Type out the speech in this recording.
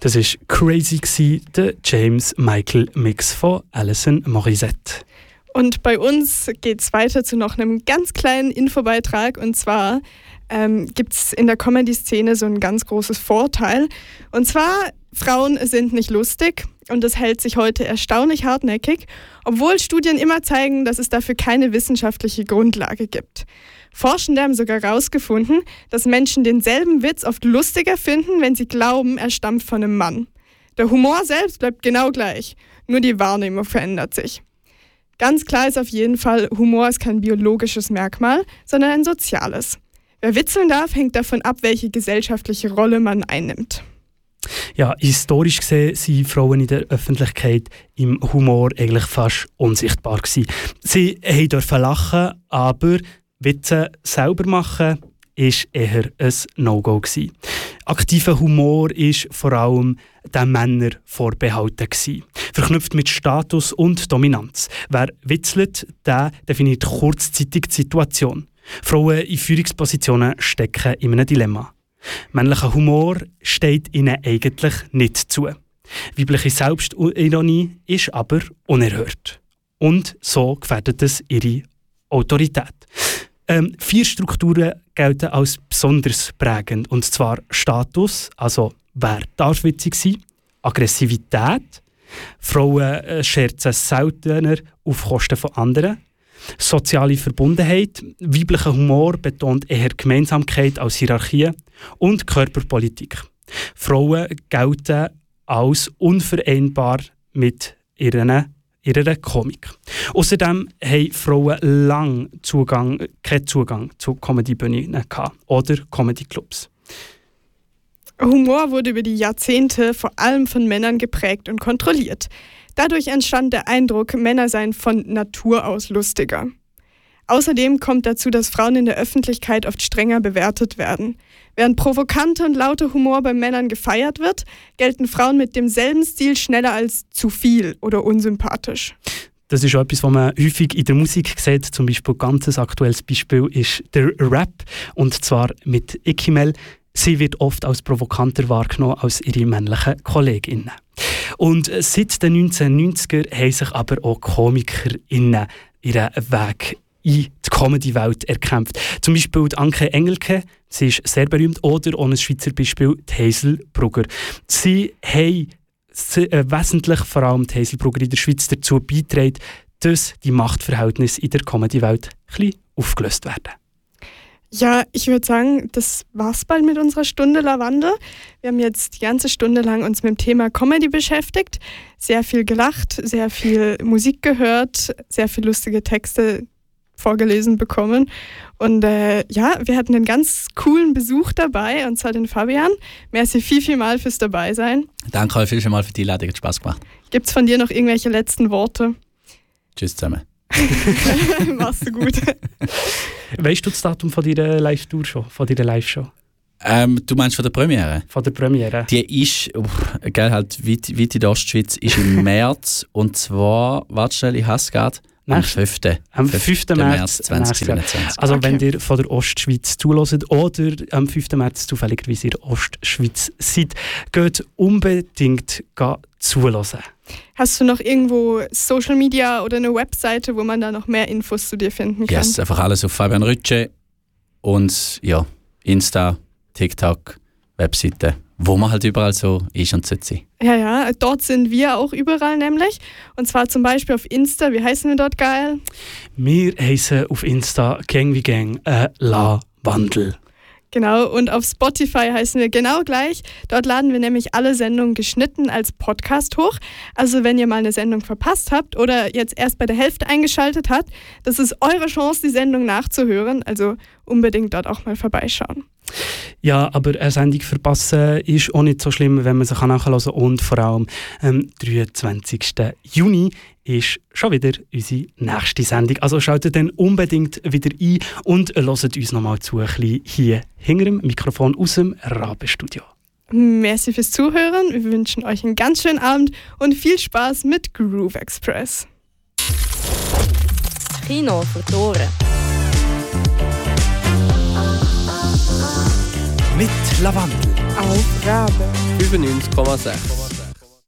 Das war «Crazy», der James Michael Mix von Alison Morissette. Und bei uns geht es weiter zu noch einem ganz kleinen Infobeitrag. Und zwar gibt es in der Comedy-Szene so ein ganz großes Vorteil. Und zwar, Frauen sind nicht lustig. Und das hält sich heute erstaunlich hartnäckig, obwohl Studien immer zeigen, dass es dafür keine wissenschaftliche Grundlage gibt. Forschende haben sogar herausgefunden, dass Menschen denselben Witz oft lustiger finden, wenn sie glauben, er stammt von einem Mann. Der Humor selbst bleibt genau gleich, nur die Wahrnehmung verändert sich. Ganz klar ist auf jeden Fall, Humor ist kein biologisches Merkmal, sondern ein soziales. Wer witzeln darf, hängt davon ab, welche gesellschaftliche Rolle man einnimmt. Ja, historisch gesehen sind Frauen in der Öffentlichkeit im Humor eigentlich fast unsichtbar gewesen. Sie durften lachen, aber Witze selber machen ist eher ein No-Go gewesen. Aktiver Humor ist vor allem den Männern vorbehalten gewesen. Verknüpft mit Status und Dominanz. Wer witzelt, der definiert kurzzeitig die Situation. Frauen in Führungspositionen stecken in einem Dilemma. Männlicher Humor steht ihnen eigentlich nicht zu. Weibliche Selbstironie ist aber unerhört. Und so gefährdet es ihre Autorität. 4 Strukturen gelten als besonders prägend. Und zwar Status, also wer darf witzig sein, Aggressivität, Frauen scherzen seltener auf Kosten von anderen, soziale Verbundenheit, weiblicher Humor betont eher Gemeinsamkeit als Hierarchie und Körperpolitik. Frauen gelten als unvereinbar mit ihrer Komik. Außerdem haben Frauen lange keinen Zugang zu Comedybühnen oder Comedyclubs. Humor wurde über die Jahrzehnte vor allem von Männern geprägt und kontrolliert. Dadurch entstand der Eindruck, Männer seien von Natur aus lustiger. Außerdem kommt dazu, dass Frauen in der Öffentlichkeit oft strenger bewertet werden. Während provokanter und lauter Humor bei Männern gefeiert wird, gelten Frauen mit demselben Stil schneller als zu viel oder unsympathisch. Das ist auch etwas, was man häufig in der Musik sieht. Zum Beispiel ein ganz aktuelles Beispiel ist der Rap, und zwar mit Ikimel. Sie wird oft als provokanter wahrgenommen als ihre männlichen KollegInnen. Und seit den 1990er haben sich aber auch KomikerInnen ihren Weg in die Comedy-Welt erkämpft. Zum Beispiel die Anke Engelke, sie ist sehr berühmt, oder ohne Schweizer Beispiel die Hazel Brugger. Sie haben wesentlich, vor allem die Hazel Brugger in der Schweiz, dazu beigetragen, dass die Machtverhältnisse in der Comedy-Welt ein bisschen aufgelöst werden. Ja, ich würde sagen, das war's bald mit unserer Stunde Lavande. Wir haben jetzt die ganze Stunde lang uns mit dem Thema Comedy beschäftigt, sehr viel gelacht, sehr viel Musik gehört, sehr viele lustige Texte vorgelesen bekommen. Und wir hatten einen ganz coolen Besuch dabei, und zwar den Fabian. Merci viel fürs Dabeisein. Danke euch viel mal für die Einladung, hat Spaß gemacht. Gibt's von dir noch irgendwelche letzten Worte? Tschüss zusammen. Machst du gut. Weißt du das Datum von deiner Live-Tour schon, von deiner Live-Show? Du meinst von der Premiere? Von der Premiere. Die ist, halt weit in der Ostschweiz, ist im März. Und zwar, warte schnell, ich hasse gerade, am 5. März 2027. Also wenn ihr von der Ostschweiz zuhört oder am 5. März zufälligerweise in der Ostschweiz seid, geht unbedingt zuhören. Hast du noch irgendwo Social Media oder eine Webseite, wo man da noch mehr Infos zu dir finden kann? Yes, einfach alles auf Fabian Rütsche und ja, Insta, TikTok, Webseite, wo man halt überall so ist und sollte sein. Ja, dort sind wir auch überall nämlich. Und zwar zum Beispiel auf Insta. Wie heißen wir dort geil? Wir heißen auf Insta Gang wie Gang Lavandel. Genau, und auf Spotify heißen wir genau gleich. Dort laden wir nämlich alle Sendungen geschnitten als Podcast hoch. Also wenn ihr mal eine Sendung verpasst habt oder jetzt erst bei der Hälfte eingeschaltet habt, das ist eure Chance, die Sendung nachzuhören. Also unbedingt dort auch mal vorbeischauen. Ja, aber eine Sendung verpassen ist auch nicht so schlimm, wenn man sie nachhören kann. Und vor allem am 23. Juni ist schon wieder unsere nächste Sendung. Also schaltet dann unbedingt wieder ein und hört uns nochmal zu, ein bisschen hier hinter dem Mikrofon aus dem Rabe-Studio. Merci fürs Zuhören. Wir wünschen euch einen ganz schönen Abend und viel Spaß mit Groove Express. Kino für die Ohren. Mit Lavandel. auf Rabe 95,6.